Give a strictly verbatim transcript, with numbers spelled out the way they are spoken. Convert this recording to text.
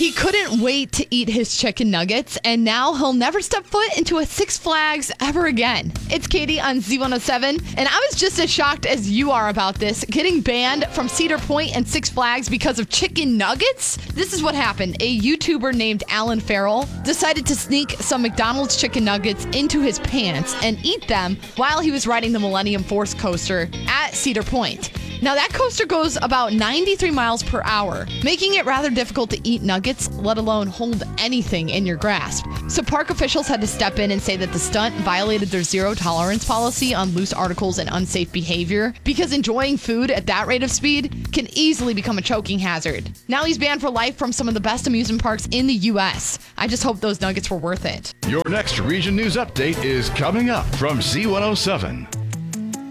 He couldn't wait to eat his chicken nuggets, and now he'll never step foot into a Six Flags ever again. It's Katie on Z one oh seven, and I was just as shocked as you are about this. Getting banned from Cedar Point and Six Flags because of chicken nuggets? This is what happened. A YouTuber named Alan Farrell decided to sneak some McDonald's chicken nuggets into his pants and eat them while he was riding the Millennium Force coaster at Cedar Point. Now, that coaster goes about ninety-three miles per hour, making it rather difficult to eat nuggets, let alone hold anything in your grasp. So park officials had to step in and say that the stunt violated their zero tolerance policy on loose articles and unsafe behavior, because enjoying food at that rate of speed can easily become a choking hazard. Now he's banned for life from some of the best amusement parks in the U S. I just hope those nuggets were worth it. Your next Region News Update is coming up from Z one oh seven.